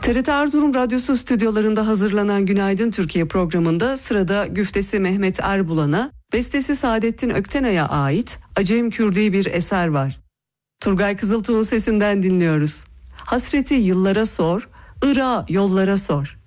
TRT Erzurum Radyosu stüdyolarında hazırlanan Günaydın Türkiye programında sırada güftesi Mehmet Erbulan'a, bestesi Saadettin Öktenay'a ait Acem Kürdi bir eser var. Turgay Kızıltuğ'un sesinden dinliyoruz. Hasreti yıllara sor, Irak'ı yollara sor.